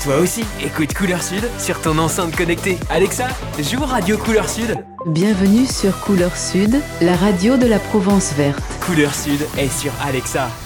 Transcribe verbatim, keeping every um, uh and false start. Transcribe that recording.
Toi aussi, écoute Couleur Sud sur ton enceinte connectée. Alexa, joue Radio Couleur Sud. Bienvenue sur Couleur Sud, la radio de la Provence verte. Couleur Sud est sur Alexa.